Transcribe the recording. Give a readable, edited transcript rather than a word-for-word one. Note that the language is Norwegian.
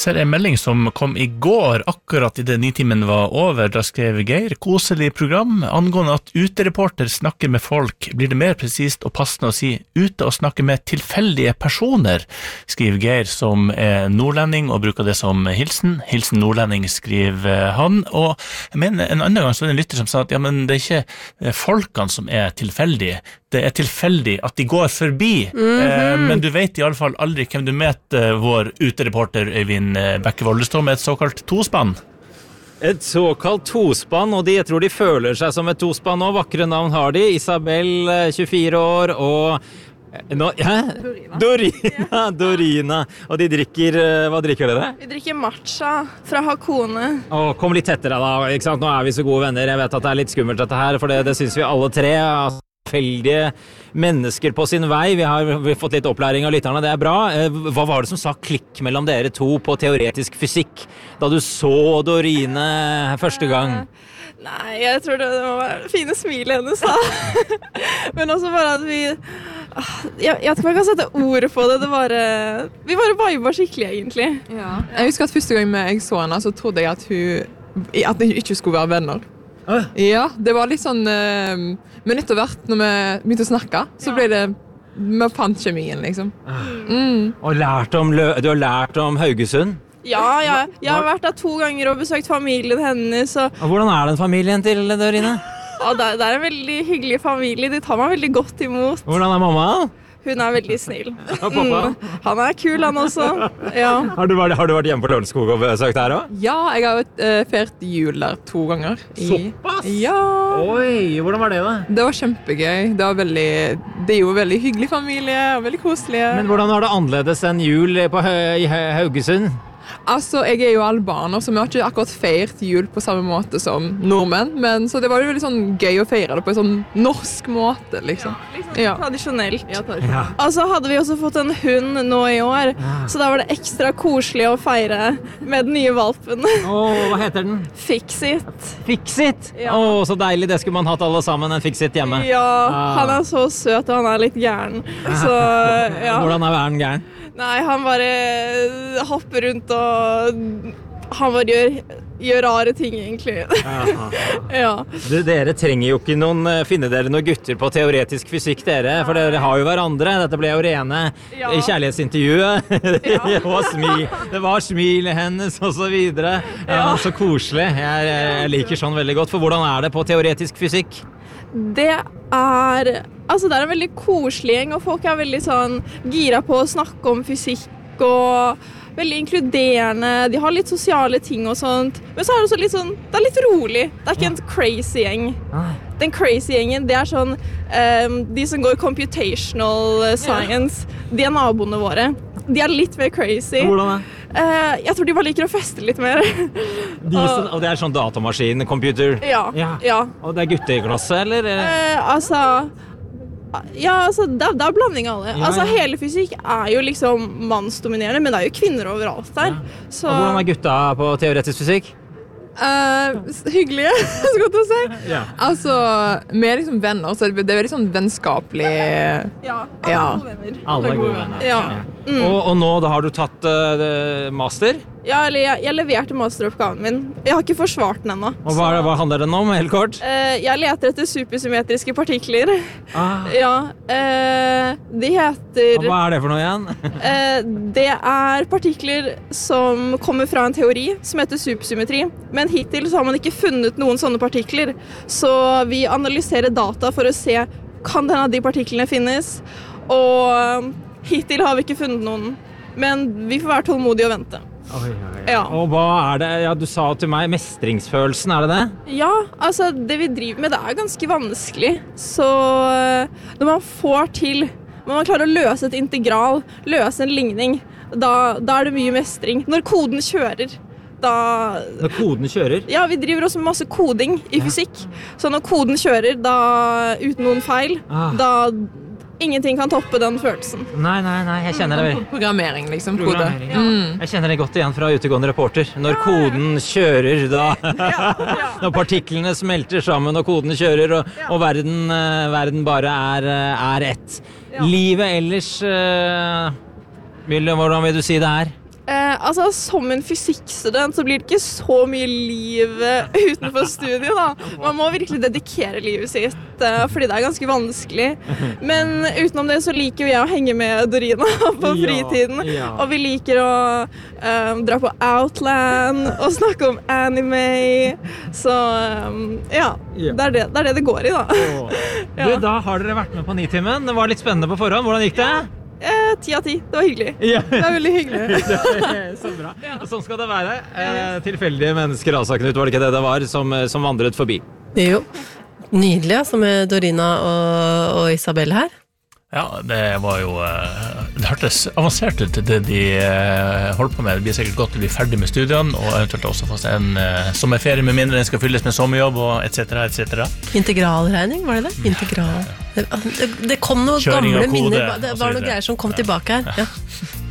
ser en melding som kom i går, akkurat i det 9-timen var over. Da skrev Geir, koselig program, angående at utereporter snakker med folk. Blir det mer presist og passende å si ute og snakke med tilfeldige personer, skriver Geir, som er nordlending og bruker det som hilsen. Hilsen nordlending, skriver han. Og jeg mener, en annen gang så var det en lytter som sa at ja, men det er ikke folkene som er tilfeldige. Det er tilfeldig at de går forbi, men du vet i alle fall aldri hvem du møter vår utereporter Øyvind Bekkevold. Det står med et såkalt tospann. Et såkalt tospann, og jeg tror de føler seg som et tospann nå. Vakre navn har de. Isabel, 24 år, og Dorina. Og de drikker, hva drikker dere? Vi drikker matcha fra Hakone. Kom litt tettere da, ikke sant? Nå er vi så gode venner. Jeg vet at det er litt skummelt dette her, for det synes vi alle tre. Tilfeldige mennesker på sin vei. Vi har fått litt opplæring av lytterne, det er bra. Hva var det som sa klikk mellom dere to på teoretisk fysikk da du så Dorine første gang? Nei, jeg tror det var fine smilet hennes da. Men også bare at vi jeg vet ikke om jeg kan sette ordet på det. Vi bare viber skikkelig egentlig. Ja. Jeg husker at første gang jeg så henne, så trodde jeg at de ikke skulle være venner. Ja, det var litt sånn men etter hvert når vi begynte å snakke så ble det vi fant kjemien liksom. Og du har lært om Haugesund? Ja, jeg har vært der 2 ganger og besøkt familien hennes og hvordan er den familien til Dorine? Det er en veldig hyggelig familie, de tar meg veldig godt imot. Hvordan er mamma? Hun er veldig snill. Han er kul, han også. Ja. Har du vært hjemme på Lørenskog og besøkt her også? Ja, jeg har feiret jul der 2 ganger. Såpass? Ja. Oi, hvordan var det da? Det var kjempegøy. Det er jo veldig hyggelig familie og veldig koselige. Men hvordan var det annerledes enn jul i Haugesund? Altså, jeg er jo albaner, så vi har ikke akkurat feirt jul på samme måte som nordmenn, men så det var jo veldig sånn gøy å feire det på en sånn norsk måte, liksom. Ja, tradisjonelt. Ja, tradisjonelt. Ja. Og så hadde vi også fått en hund nå i år, så da var det ekstra koselig å feire med den nye valpen. Hva heter den? Fixit. Fixit? Ja. Så deilig, det skulle man hatt alle sammen, en Fixit hjemme. Ja, han er så søt, og han er litt gæren. Så, ja. Hvordan er verden gæren? Nei, han bare hopper rundt og han bare gjør rare ting egentlig. Ja. Dere trenger jo ikke finne dere noen gutter på teoretisk fysikk dere, for dere har jo hverandre. Dette ble jo rene i kjærlighetsintervjuet. Det var smilet hennes og så videre. Så koselig. Jeg liker sånn veldig godt. For hvordan er det på teoretisk fysikk? Det er en veldig koselig gjeng, og folk er veldig sånn gira på å snakke om fysikk og veldig inkluderende. De har litt sosiale ting og sånt. Men så er det også litt sånn, det er litt rolig. Det er ikke en crazy gjeng. Den crazy gjengen, det er sånn de som går computational science, de er naboene våre. De er litt mer crazy. Hvordan er? Jeg tror de bare liker å feste litt mer. Og det er sånn datamaskin, computer? Ja. Og det er gutteklasse, eller? Det er blanding av alle. Hele fysikk er jo liksom mannsdominerende, men det er jo kvinner overalt der. Så... Og hvordan er gutta på teoretisk fysikk? Hyggelige, så godt å si. Altså, vi er liksom venner, så det er veldig sånn vennskapelig. Alle er gode venner. Alle er gode venner. Og nå da har du tatt master? Ja, eller jeg leverte masteroppgaven min. Jeg har ikke forsvart den ennå. Og hva handler den om, helt kort? Jeg leter etter supersymmetriske partikler. De heter... Og hva er det for noe igjen? Det er partikler som kommer fra en teori som heter supersymmetri. Men hittil så har man ikke funnet noen sånne partikler. Så vi analyserer data for å se kan denne av de partiklene finnes. Og hittil har vi ikke funnet noen. Men vi får være tålmodige og vente. Ja. Og hva er det? Du sa til meg mestringsfølelsen, er det det? Ja, altså det vi driver med, det er ganske vanskelig. Så når man får til, når man klarer å løse et integral, løse en ligning, da er det mye mestring. Når koden kjører, Når koden kjører? Ja, vi driver også med masse koding i fysikk. Så når koden kjører, uten noen feil, ingenting kan toppe den følelsen. Nei, jeg kjenner det vel. Programmering, liksom. Jeg kjenner det godt igjen fra utegående reporter. Når koden kjører, når partiklene smelter sammen og koden kjører, og verden bare er ett. Livet ellers, Mille, hvordan vil du si det er? altså, som en fysikkstudent så blir det ikke så mye liv utenfor studiet, da. Man må virkelig dedikere livet sitt, fordi det ganske vanskelig. Men utenom det så liker jo jeg å henge med Dorina på fritiden. Og vi liker å dra på Outland og snakke om anime. Så det er det går i, da. Du, da har dere vært med på Nitimen. Det var litt spennende på forhånd. Hvordan gikk det? 10 av 10. Det var hyggelig. Det er veldig hyggelig. Så bra. Og sånn skal det være. Tilfeldige mennesker, altså, Knut, var det ikke det var, som vandret forbi? Jo. Nydelig, altså, med Dorina og Isabel her. Ja, det var jo det hørtes avansert ut det de holdt på med. Det blir sikkert godt å bli ferdig med studiene og eventuelt også få seg en sommerferie med mindre den skal fylles med sommerjobb og etc. Integralregning, var det det? Integral. Det kom noen gamle minner. Det var noen greier som kom tilbake her. Ja.